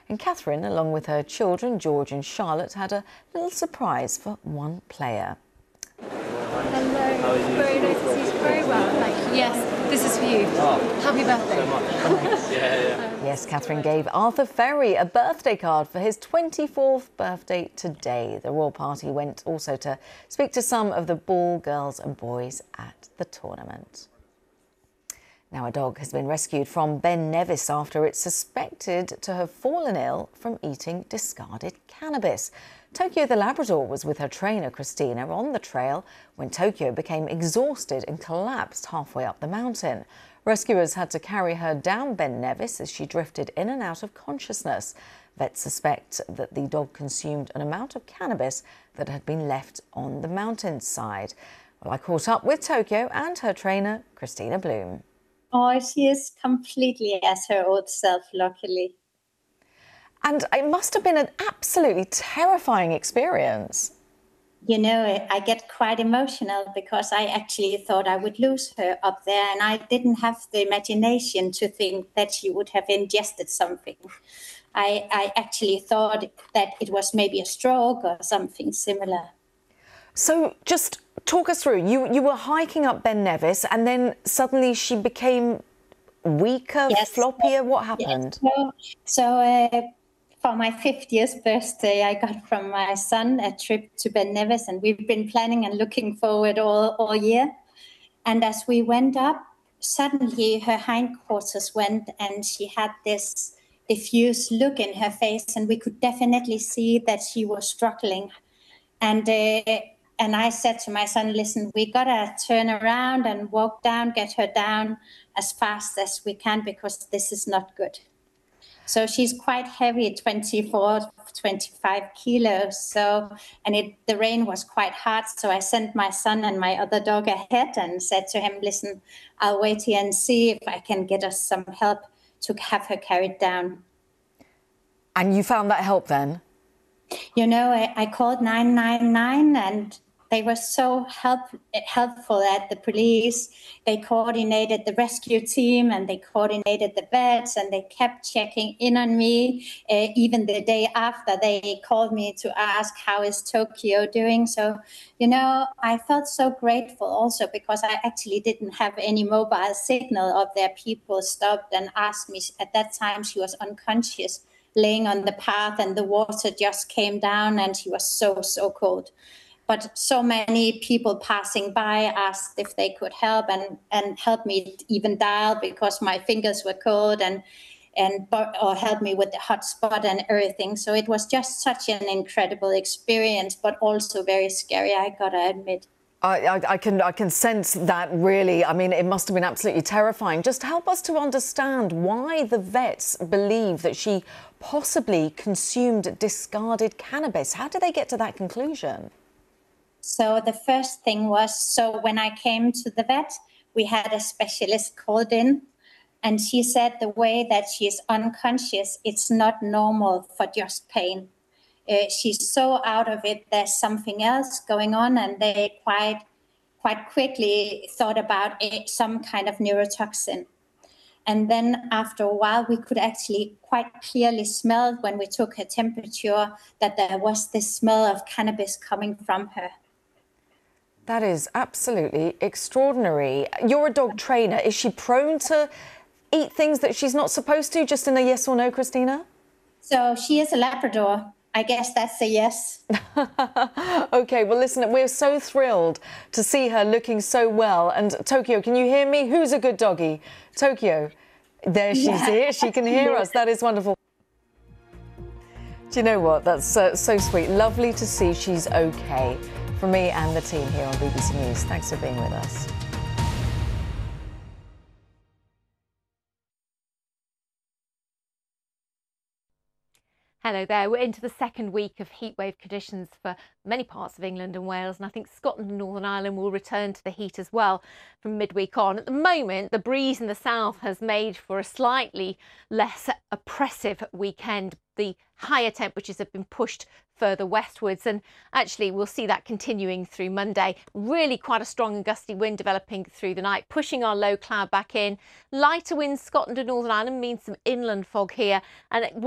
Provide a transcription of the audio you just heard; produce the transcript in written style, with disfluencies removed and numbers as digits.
And Catherine, along with her children, George and Charlotte, had a little surprise for one player. Hello. Very nice to see you. Very well, thank you. Yes, this is for you. Oh, happy birthday. So much. Yeah. Yes, Catherine gave Arthur Ferry a birthday card for his 24th birthday today. The royal party went also to speak to some of the ball girls and boys at the tournament. Now, a dog has been rescued from Ben Nevis after it's suspected to have fallen ill from eating discarded cannabis. Tokyo the Labrador was with her trainer, Christina, on the trail when Tokyo became exhausted and collapsed halfway up the mountain. Rescuers had to carry her down Ben Nevis as she drifted in and out of consciousness. Vets suspect that the dog consumed an amount of cannabis that had been left on the mountainside. Well, I caught up with Tokyo and her trainer, Christina Bloom. Oh, she is completely as her old self, luckily. And it must have been an absolutely terrifying experience. You know, I get quite emotional because I actually thought I would lose her up there, and I didn't have the imagination to think that she would have ingested something. I actually thought that it was maybe a stroke or something similar. So just talk us through. You were hiking up Ben Nevis and then suddenly she became weaker, yes. floppier. What happened? Yes. So for my 50th birthday, I got from my son a trip to Ben Nevis, and we've been planning and looking forward all year. And as we went up, suddenly her hindquarters went and she had this diffuse look in her face, and we could definitely see that she was struggling. And I said to my son, listen, we gotta turn around and walk down, get her down as fast as we can, because this is not good. So she's quite heavy, 24, 25 kilos. So, and the rain was quite hard. So I sent my son and my other dog ahead and said to him, listen, I'll wait here and see if I can get us some help to have her carried down. And you found that help then? You know, I called 999 and they were so helpful at the police. They coordinated the rescue team and they coordinated the vets, and they kept checking in on me. Even the day after, they called me to ask, how is Tokyo doing? So, you know, I felt so grateful also because I actually didn't have any mobile signal of their people stopped and asked me. At that time, she was unconscious, laying on the path, and the water just came down and she was so cold. But so many people passing by asked if they could help and help me even dial because my fingers were cold or help me with the hotspot and everything. So it was just such an incredible experience, but also very scary, I gotta admit. I can sense that, really. I mean, it must have been absolutely terrifying. Just help us to understand why the vets believe that she possibly consumed discarded cannabis. How did they get to that conclusion? So the first thing was, so when I came to the vet, we had a specialist called in, and she said the way that she's unconscious, it's not normal for just pain. She's so out of it, there's something else going on, and they quite quickly thought about some kind of neurotoxin. And then after a while, we could actually quite clearly smell when we took her temperature that there was this smell of cannabis coming from her. That is absolutely extraordinary. You're a dog trainer. Is she prone to eat things that she's not supposed to? Just in a yes or no, Christina? So she is a Labrador. I guess that's a yes. OK, well, listen, we're so thrilled to see her looking so well. And Tokyo, can you hear me? Who's a good doggy? Tokyo, there she's here. She can hear us. That is wonderful. Do you know what? That's so sweet. Lovely to see she's OK. From me and the team here on BBC News, thanks for being with us. Hello there. We're into the second week of heatwave conditions for many parts of England and Wales, and I think Scotland and Northern Ireland will return to the heat as well from midweek on. At the moment, the breeze in the south has made for a slightly less oppressive weekend. The higher temperatures have been pushed further westwards, and actually we'll see that continuing through Monday. Really quite a strong and gusty wind developing through the night, pushing our low cloud back in. Lighter winds Scotland and Northern Ireland means some inland fog here, and